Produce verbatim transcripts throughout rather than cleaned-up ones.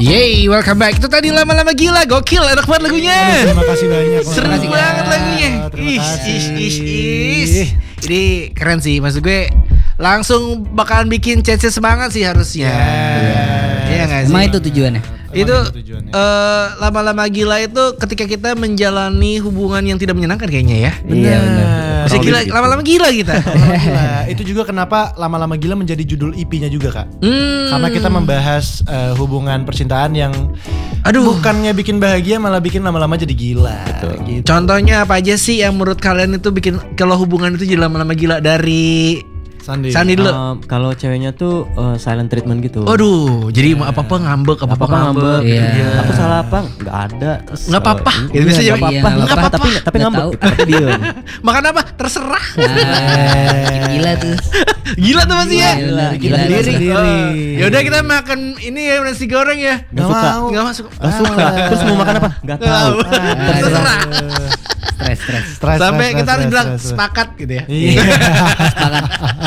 Yeay, welcome back. Itu tadi lama-lama gila, gokil, enak banget lagunya. Aduh, terima kasih banyak. Seru Terima kasih banget lagunya. Terima Ish, kasih. ish, ish, ish. Ini keren sih, maksud gue langsung bakalan bikin Cece semangat sih harusnya. Iya nggak sih? Emang itu tujuannya? Itu tujuannya. eh, lama-lama gila itu ketika kita menjalani hubungan yang tidak menyenangkan kayaknya ya. Iya benar. Bisa gila, lama-lama gila kita. Lama-lama gila. Itu juga kenapa lama-lama gila menjadi judul E P-nya juga, Kak. Hmm. Karena kita membahas uh, hubungan percintaan yang Aduh. bukannya bikin bahagia malah bikin lama-lama jadi gila. Gitu. Contohnya apa aja sih yang menurut kalian itu bikin kalau hubungan itu jadi lama-lama gila dari Sandi. Sandi dulu. Um, kalau ceweknya tuh uh, silent treatment gitu. Aduh, jadi mau apa-apa ngambek, apa-apa Apa-apa ngambek. ngambek. Iya. Aku salah apa? Enggak ada. Terus, Nggak apa-apa. uh, Gitu bisa iya, jawab. nggak Iya, apa-apa. nggak Nggak apa-apa. tapi tapi Nggak ngambek. tahu. Tapi diem. Makan apa? Terserah. Nah, gila tuh. Gila tuh masih ya. Gila, Bikin gila. sendiri. Oh, ya udah kita makan ini ya nasi goreng ya. Nggak suka. mau. Nggak masuk. Gak suka. Terus mau makan apa? Gak Nggak tahu. tahu. Terserah. Stres, stres. Stres, Sampai stres, kita harus stres, bilang stres, stres. sepakat gitu ya. Iya. Sepakat.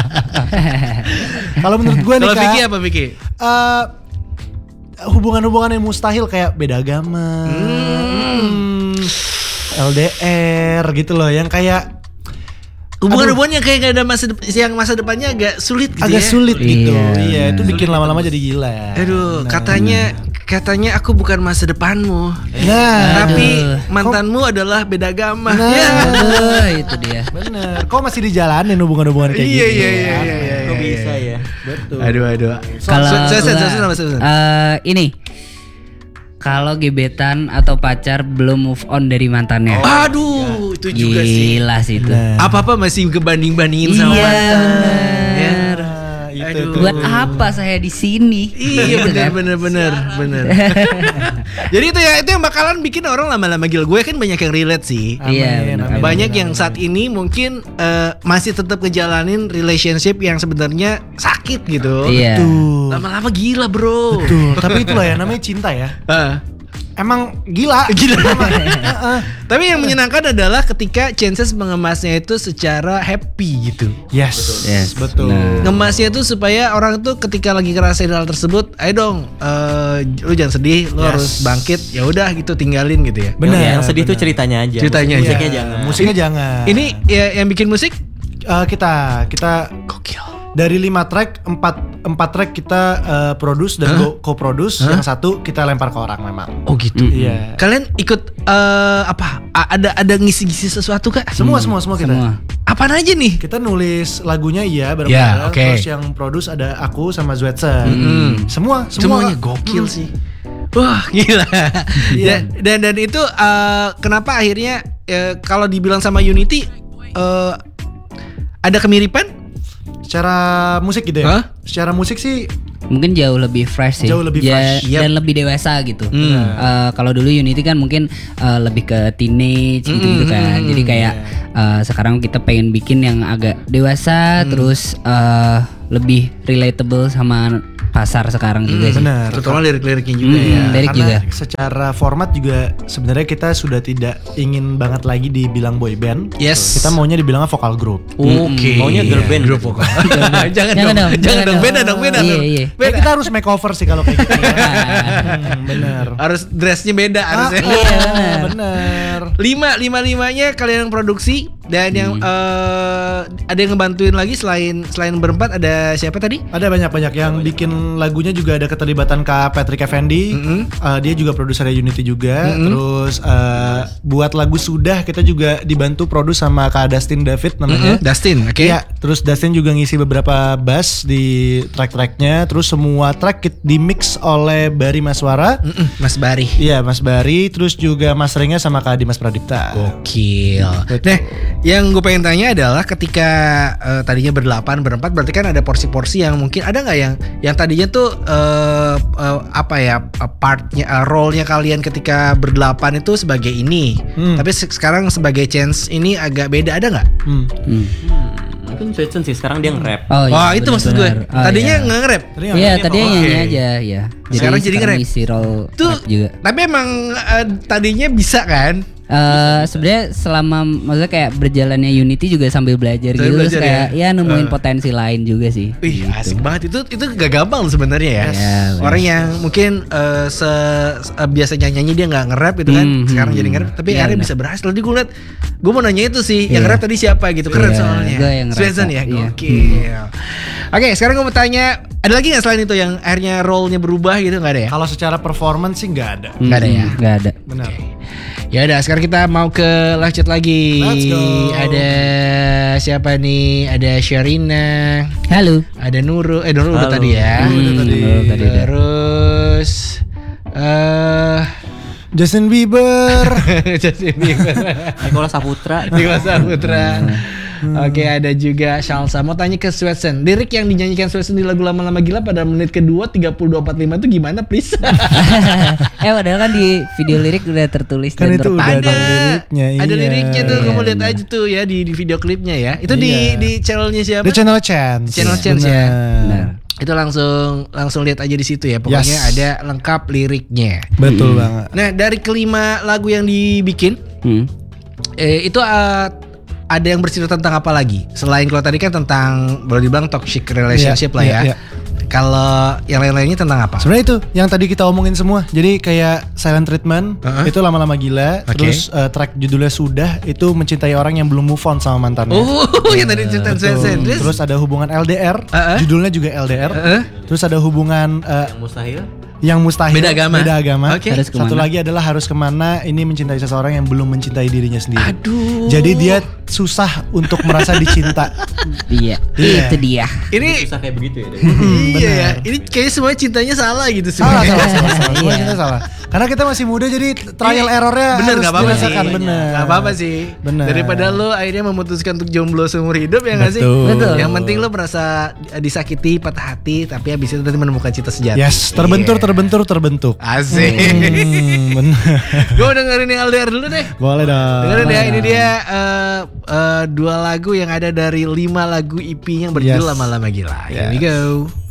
Kalau menurut gue nih, Kalau Kak, Vicky apa Vicky? eh, hubungan-hubungan yang mustahil kayak beda agama, hmm, L D R gitu loh, yang kayak Hubungan-hubungan yang kayak gak ada masa dep- yang masa depannya agak sulit gitu agak ya. sulit gitu. Iya, Iya, itu benar. bikin lama-lama jadi gila. Aduh, Nah. katanya katanya aku bukan masa depanmu. Nah, Tapi Aduh. mantanmu adalah beda agama. Nah. Ya. Aduh, itu dia. bener. Kok masih dijalanin hubungan-hubungan kayak Iya, gitu? iya, iya, iya, iya. Kok bisa ya? Betul. Aduh, aduh. Kalau Su- Susan, gua, Susan, apa, Susan? eh, ini kalau gebetan atau pacar belum move on dari mantannya. Aduh, itu juga sih. Gila sih itu. Nah. Apa-apa masih kebanding-bandingin sama Iya, mantan. bener. Ya. Nah, itu Aduh. tuh. Buat apa saya di sini? Iya Gitu benar kan? benar benar benar. Jadi itu ya itu yang bakalan bikin orang lama-lama gila. Gue kan banyak yang relate sih. Amin, Iya, benar. amin, Banyak amin, yang amin. saat ini mungkin eh, masih tetap ngejalanin relationship yang sebenarnya sakit gitu. Iya. Betul. Lama-lama gila bro. Betul. Tapi itulah ya namanya cinta ya. Ah. Emang gila. Gila. Emang, Heeh. Tapi yang menyenangkan adalah ketika Chances mengemasnya itu secara happy gitu. Yes. Yes, Betul. benar. Ngemasnya tuh supaya orang tuh ketika lagi ngerasain hal tersebut, ayo dong, eh, lu jangan sedih, lu Yes. harus bangkit. Ya udah gitu, tinggalin gitu ya. Benar. Yang sedih tuh benar. ceritanya aja. Ceritanya aja. Musiknya Iya, jangan. Musiknya jangan. Ini ya, yang bikin musik Eh, kita kita gokil. dari lima track empat empat track kita eh, produce dan Hah? co- co-produce, Hah? yang satu kita lempar ke orang memang. Oh gitu. Iya. Kalian ikut eh, apa? A- ada ada ngisi-ngisi sesuatu kak? Semua semua semua kita. Semua. Apaan aja nih? Kita nulis lagunya iya bareng Ya, oke. terus yang produce ada aku sama Zwetsen. Mm-mm. Semua semua Semuanya gokil Mm. sih. Wah gila. Iya. dan, dan dan itu eh, kenapa akhirnya eh, kalau dibilang sama Unity eh, ada kemiripan? Secara musik gitu ya. Hah? Secara musik sih Mungkin jauh lebih fresh sih. Jauh lebih Ja- fresh. Yap. Dan lebih dewasa gitu. Hmm. Eh, kalau dulu Unity kan mungkin eh, lebih ke teenage gitu-gitu Hmm, kan. hmm, Jadi kayak eh, sekarang kita pengen bikin yang agak dewasa, terus eh, lebih relatable sama pasar sekarang juga sih. benar. Terutama lirik-liriknya juga Hmm, ya. lirik Karena juga. secara format juga sebenarnya kita sudah tidak ingin banget lagi dibilang boy band. Yes. Kita maunya dibilang vokal group. Oke. Maunya girl band. Grup vokal. jangan, Jangan dong. dong, Jangan jangan dong. dong. Beda dong. Beda Iya, dong. iya. Ya, Beda. kita harus makeover sih kalau kayak gitu. ya. Hmm, bener. Harus dressnya beda harusnya. Ah, iya, bener. Lima lima limanya kalian yang produksi dan yang eh, ada yang ngebantuin lagi selain selain berempat ada siapa tadi? Ada banyak-banyak yang bikin lagunya juga ada keterlibatan Kak Patrick Effendi. Mm-mm. Uh, dia juga produsernya Unity juga. Mm-mm. Terus uh, buat lagu Sudah kita juga dibantu produce sama Kak Dustin David namanya. Mm-mm. Dustin, oke. Iya, terus Dustin juga ngisi beberapa bass di track-tracknya. Terus semua track kit- di mix oleh Bari Maswara. Mm-mm, Mas Bari. Iya, Mas Bari. Terus juga masteringnya sama Kak Dimas Pradipta. Gokil. Betul. Nah, yang gue pengen tanya adalah ketika eh, tadinya berdelapan berempat, berarti kan ada porsi-porsi yang mungkin ada nggak yang yang tadinya tuh eh, eh, apa ya eh, partnya, eh, role-nya kalian ketika berdelapan itu sebagai ini, Hmm. tapi se- sekarang sebagai Chance ini agak beda, ada nggak? Hmm. Hmm. Mungkin Zwetsen sih sekarang dia nge-rap. Oh, iya, Wah itu maksud gue. benar-benar. Oh, Tadinya iya. nggak nge-rap. Tadi Iya, yang- tadi Oke. nyanyi aja ya. Sekarang jadi nge-rap. isi role Tuh, rap juga. tapi emang eh, tadinya bisa kan? Eh sebenarnya selama maksudnya kayak berjalannya Unity juga sambil belajar Sambil gitu, belajar terus kayak ya? ya, nemuin Eh. potensi lain juga sih. Wih gitu. asik banget itu itu gak gampang loh sebenarnya ya. Ya, Orang yang mungkin eh, se, se- eh, biasanya nyanyi dia nggak nge-rap gitu kan, Hmm, sekarang hmm. jadi nge-rap, tapi Iya, akhirnya benar. bisa berhasil. Tadi gue liat, gue mau nanya itu sih, yang Iya. nge-rap tadi siapa gitu, keren Iya, soalnya. gue yang nge-rap, Sweden ya, iya. gokil. Oke, sekarang gue mau tanya, ada lagi nggak selain itu yang akhirnya role-nya berubah gitu, nggak ada ya? Kalau secara performance sih nggak ada. Nggak ada ya? Hmm, nggak ada. Benar. Ya udah, sekarang kita mau ke live chat lagi. Let's go. Ada siapa nih? Ada Sherina, Halo. ada Nurul, eh Nurul udah Halo. tadi ya. Hmm, udah tadi. Nurul tadi udah. Terus eh Justin Bieber. Justin Bieber, Nicholas Saputra. Nicholas Saputra. Oke, ada juga Shalsa. Mau tanya ke Swetsen, lirik yang dinyanyikan Swetsen di lagu Lama-Lama Gila pada menit kedua tiga puluh dua empat puluh lima itu gimana, please? eh padahal kan di video lirik udah tertulis Kan dan itu udah terpakai. ada liriknya, ada iya. liriknya tuh, kamu Iya, lihat benar. aja tuh ya di, di video klipnya ya. Itu di Iya. di channelnya siapa? The Channel Chance. Channel Chance ya. Benar. Itu langsung langsung lihat aja di situ ya. Pokoknya Yes. ada lengkap liriknya. Betul banget. Nah, dari kelima lagu yang dibikin, Hmm. eh, itu uh, ada yang bercerita tentang apa lagi? Selain kalau tadi kan tentang boleh dibilang toxic relationship Iya, lah ya. iya, iya. Kalau yang lain-lainnya tentang apa? Sebenarnya itu yang tadi kita omongin semua. Jadi kayak Silent Treatment Uh-huh. itu lama-lama gila. Oke. Terus uh, track judulnya Sudah itu mencintai orang yang belum move on sama mantannya. Oh, yang tadi cerita Betul. Sen. Terus, Terus ada hubungan L D R, Uh-uh. judulnya juga L D R. Uh-uh. Terus ada hubungan uh, Yang mustahil. yang mustahil, Beda agama. Beda agama. Oke. Harus Satu kemana? lagi adalah harus kemana. Ini mencintai seseorang yang belum mencintai dirinya sendiri. aduh. Jadi dia susah untuk merasa dicinta. Iya, Iya. itu dia. ini Susah kayak begitu ya. Dek? iya ya. Ini kayaknya semuanya cintanya salah gitu Salah, sebenarnya. salah, salah, salah. Semua Iya. kita salah. Karena kita masih muda jadi trial Iya. errornya Bener, harus gak apa-apa sih. dirasakan. Bener. Gak apa-apa sih. Bener. Daripada lo akhirnya memutuskan untuk jomblo seumur hidup ya gak sih? Betul. Betul. Yang penting lo merasa disakiti, patah hati, tapi habis itu nanti menemukan cinta sejati. Yes, terbentur, Iya. terbentur, terbentuk. Asik. Hmm, bener. Gue dengerin yang L D R dulu deh. Boleh dong. Dengerin ya, Boleh ini dong. dia eh, eh, dua lagu yang ada dari lima lagu E P yang berjudul Yes. Lama-Lama Gila. Here we Yes. go.